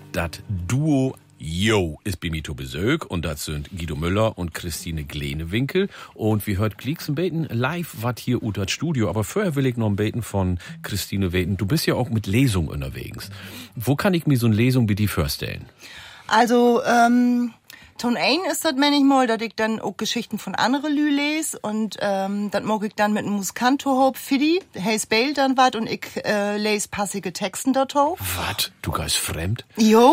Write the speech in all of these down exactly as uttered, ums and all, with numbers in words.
dat Duo Yo ist bei mir zu Besuch und das sind Guido Müller und Christine Glenewinkel und wir hört Gleeks ein Beten live wat hier ut das Studio, aber vorher will ich noch ein Beten von Christine weten. Du bist ja auch mit Lesung unterwegs. Wo kann ich mir so eine Lesung bei dir vorstellen? Also, ähm, Ton ein ist das manchmal, dass ich dann auch Geschichten von anderen Lü lese und ähm, das mag ich dann mit einem Musikanto hob für die. Hey spielt dann wat und ich äh, lese passige Texten dort hob. Wat? Du geist fremd? Jo,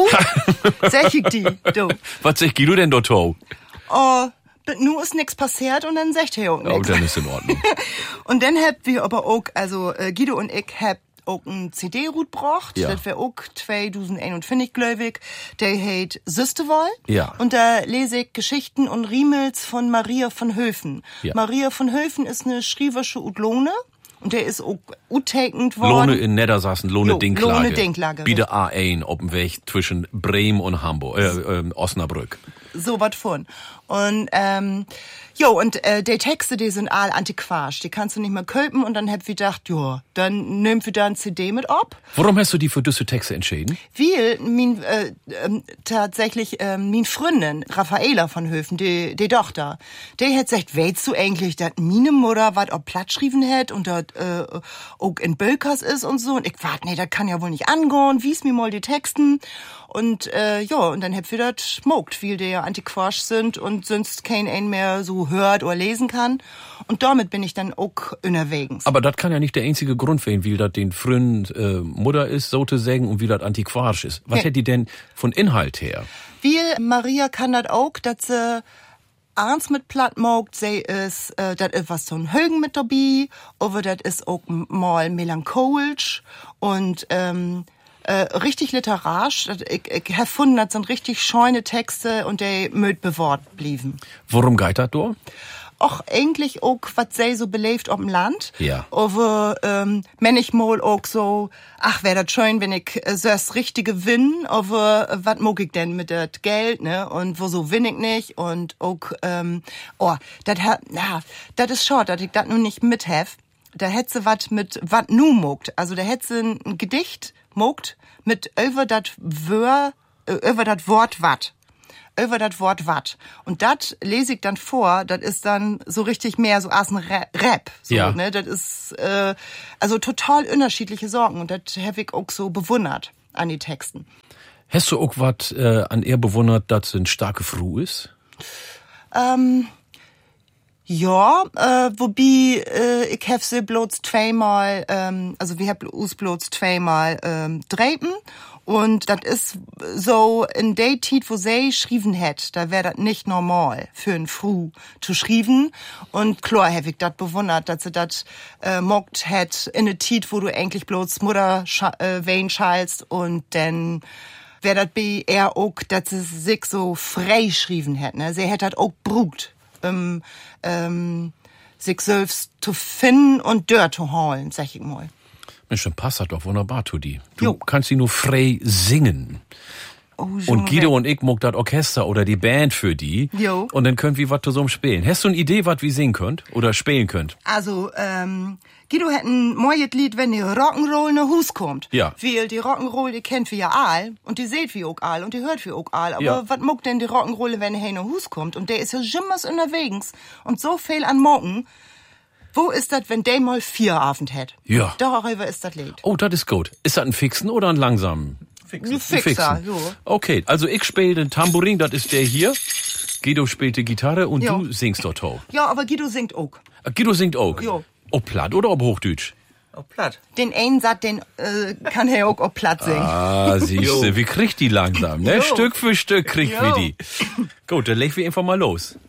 sag ich die, du. Was sag Guido denn dort hob? Oh, nu ist nix passiert und dann sagt er auch nix. Oh, dann ist in Ordnung. Und dann habt wir aber auch, also äh, Guido und ich habt auch ein C D-Root gebracht. Ja. Das wär auch zweitausendeinundzwanzig, gläubig. Der heißt Süstewoll. Ja. Und da lese ich Geschichten und Riemels von Maria von Höfen. Ja. Maria von Höfen ist eine schrieversche Udlone. Und der ist auch utakend worden. Lohne in Niedersachsen, Lohne Jo, Dinklage. Lohne Dinklage. Biede A eins auf dem Weg zwischen Bremen und Hamburg, äh, äh, Osnabrück. So wat von. Und, ähm, jo, und äh, die Texte, die sind all antiquarisch. Die kannst du nicht mehr kaufen und dann hab ich gedacht, jo, dann nehmen wir da ein C D mit ab. Warum hast du die für diese Texte entschieden? Weil, mein, äh, ähm, tatsächlich, ähm, mein Freundin, Raffaela von Höfen, die, die Tochter, die hat gesagt, weißt du eigentlich, dass meine Mutter wat ob platt schrieben hat und dat, äh, auch in Bölkers ist und so. Und ich wart, nee, das kann ja wohl nicht angehen, wies mir mal die Texten. Und, äh, ja, und dann hab ich das mogt, weil die ja antiquarisch sind und sonst kein ein mehr so hört oder lesen kann. Und damit bin ich dann auch unterwegs. Aber das kann ja nicht der einzige Grund sein, wie das den frühen äh, Mutter ist, so zu sagen, und wie das antiquarisch ist. Was Ja. hätte die denn von Inhalt her? Weil Maria kann das auch, dass sie eins mit platt mogt, sie ist, äh, das ist was so ein Högen mit dabei, aber das ist auch mal melancholisch und, ähm, Äh, richtig literarisch. Ich, ich hab gefunden, das sind richtig scheune Texte und die möd bewahrt blieben. Worum geht das da? Auch eigentlich auch, was sei so belebt auf dem Land. Ja. Aber, ähm, manchmal auch so, ach, wär das schön, wenn ich äh, so das Richtige win, aber äh, was mag ich denn mit das Geld, ne? Und wo so win ich nicht und auch, ähm, oh, das hat, na, das ist schade, dass ich das nun nicht mit hab. Da hätte sie wat mit wat nu mogt. Also da hätte sie ein Gedicht mogt mit über dat Wör, äh, über dat Wort wat. Über dat Wort wat. Und dat lese ich dann vor, das ist dann so richtig mehr so als ein Ra- Rap. So, Ja. ne? Das ist, äh, also total unterschiedliche Sorgen. Und das hab ich auch so bewundert an die Texten. Hast du auch was äh, an ihr bewundert, dass sie eine starke Frau ist? Ähm, Ja, äh, wobei äh, ich hab sie bloß zweimal, ähm, also wir hab uns bloß zweimal ähm, drepen und das ist so in der Zeit, wo sie schrieben hat, da wäre das nicht normal für eine Frau zu schrieben und klar hab ich das bewundert, dass sie das äh, mogt hat in der Zeit, wo du eigentlich bloß Mutter äh, wein schalst und dann wäre das bei er auch, dass sie sich so frei schrieben hat, ne? Sie hätte das auch brugt. Um, ähm, sich selbst zu finden und dort zu holen, sag ich mal. Mensch, dann passt das doch wunderbar zu dir. Du Jo. kannst sie nur frei singen. Oh, Und Guido und ich muck das Orchester oder die Band für die. Jo. Und dann könnt wir was zusammen spielen. Hast du eine Idee, was wir singen könnt? Oder spielen könnt? Also, ähm, Guido hat ein neues Lied, wenn die Rock'n'Roll nach Hus kommt. Ja. Weil die Rock'n'Roll, die kennt wir ja all. Und die seht wir auch all. Und die hört wir auch all. Aber Ja. was muckt denn die Rock'n'Roll, wenn er nach Hus kommt? Und der ist ja jimmers unterwegs. Und so viel an Morgen. Wo ist das, wenn der mal vier Abend hat? Ja. Darüber ist das Lied. Oh, das ist gut. Ist das ein Fixen oder ein langsamen? Ein Fixer, jo. Okay, also ich spiele den Tambourin, das ist der hier. Guido spielt die Gitarre und Jo. du singst dort auch. Ja, aber Guido singt auch. Äh, Guido singt auch. Jo. Ob platt oder ob Hochdeutsch? Auf platt. Den einen Satz, den äh, kann er auch auf Platz singen. Ah, siehste, wie kriegt die langsam, ne? Jo. Stück für Stück kriegt Jo. wir die. Gut, dann legen wir einfach mal los.